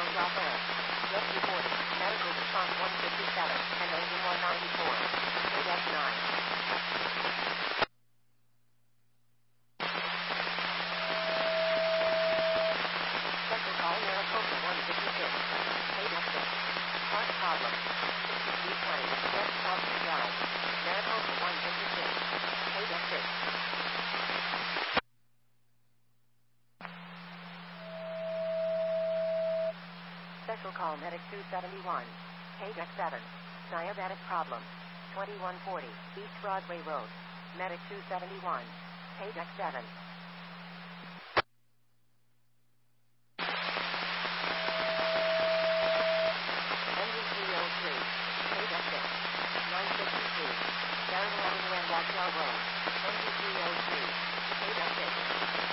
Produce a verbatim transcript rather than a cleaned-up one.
drop air. Just reported. Medical response one fifty-seven and engine one ninety-four. K X nine. Special call Maricopa one fifty-six. K X six. Part problem. sixty-three twenty. West South Drive. Maricopa one fifty-six. K X six. Special call Medic two seventy-one. K X seven. Diabetic problem. twenty-one forty. East Broadway Road. Medic two seventy-one. K X seven. Engine three oh three. K X six. nine sixty-two. Darren Avenue and Watchell Road. Engine three oh